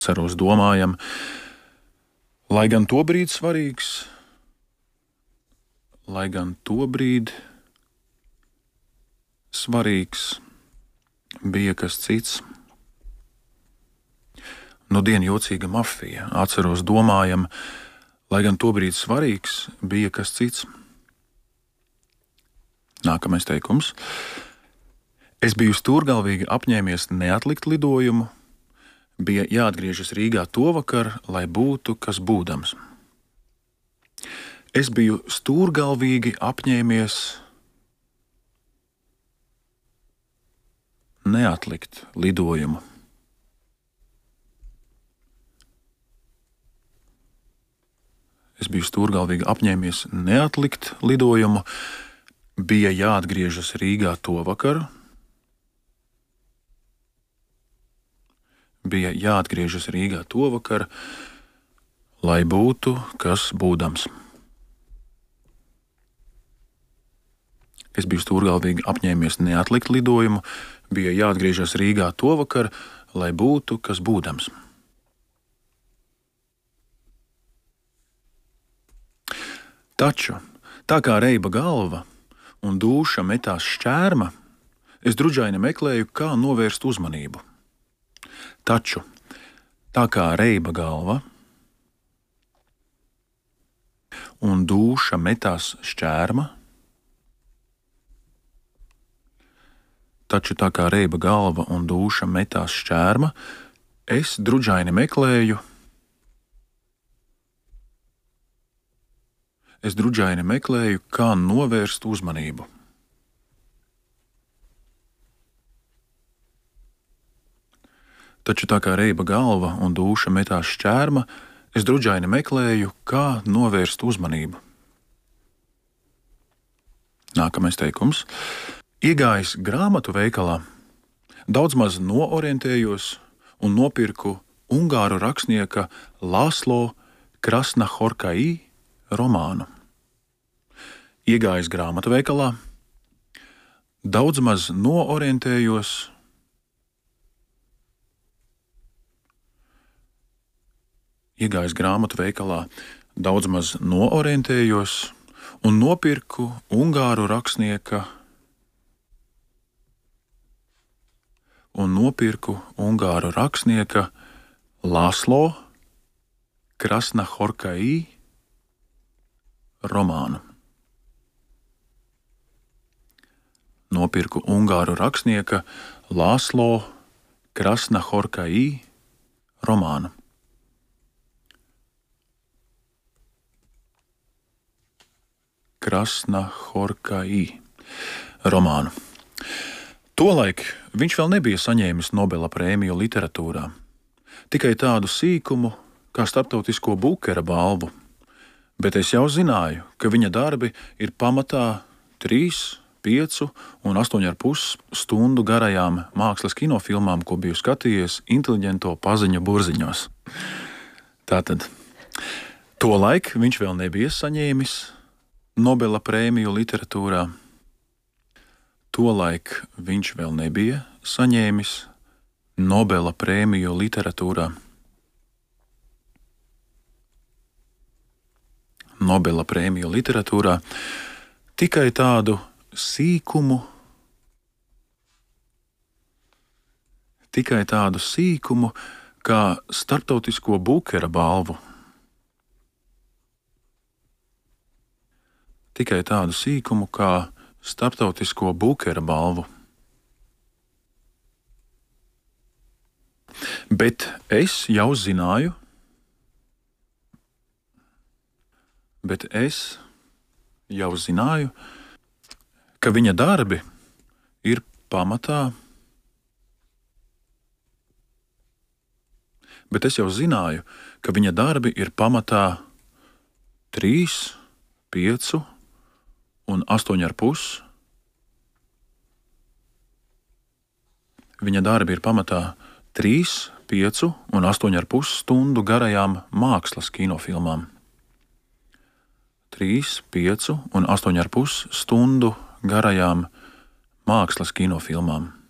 Ceros domājam, lai gan tobrīd svarīgs, bija kas cits. Nudien jocīga mafija, atceros domājam, lai gan tobrīd svarīgs, bija kas cits. Nākamais teikums. Es biju stūrgalvīgi apņēmies neatlikt lidojumu, bija jāatgriežas Rīgā tovakar, lai būtu kas būdams. Es biju stūrgalvīgi apņēmies neatlikt lidojumu. Es biju stūrgalvīgi apņēmies neatlikt lidojumu, bija jāatgriežas Rīgā tovakar, lai būtu kas būdams. Es biju stūrgalvīgi apņēmies neatlikt lidojumu, bija jāatgriežas Rīgā tovakar, lai būtu kas būdams. Taču, tā kā reiba galva un dūša metās šķērma, es druģaini meklēju, kā novērst uzmanību. Taču, tā kā reiba galva un dūša metās šķērma, es druģaini meklēju, kā novērst uzmanību. Taču tā kā reiba galva un dūša metās šķērma, es druģaini meklēju, kā novērst uzmanību. Nākamais teikums. Iegājis grāmatu veikalā, daudz maz noorientējos un nopirku ungāru rakstnieka Lāslo Krasnahorkai romānu. Iegājis grāmatu veikalā, daudz maz noorientējos un nopirku ungāru rakstnieka Lāslo Krasnahorkai romānu. Nopirku ungāru rakstnieka Lāslo Krasnahorkai romānu. Tolaik viņš vēl nebija saņēmis Nobela prēmiju literatūrā, tikai tādu sīkumu kā starptautisko Bukera balvu, bet es jau zināju, ka viņa darbi ir pamatā 3, 5 un 8,5 stundu garajām mākslas kinofilmām, ko biju skatījies inteliģento paziņu burziņos. Tātad, tolaik viņš vēl nebija saņēmis Nobela prēmiju literatūrā. Nobela prēmiju literatūrā tikai tādu sīkumu kā starptautisko Bukera balvu. Bet es jau zināju, ka viņa darbi ir pamatā. Bet es jau zināju, ka viņa darbi ir pamatā 3, 5 un 8,5. Viņa darbi ir pamatā 3, 5 un 8,5 stundu garajām mākslas kinofilmām. 3, 5 un 8,5 stundu garajām mākslas kinofilmām.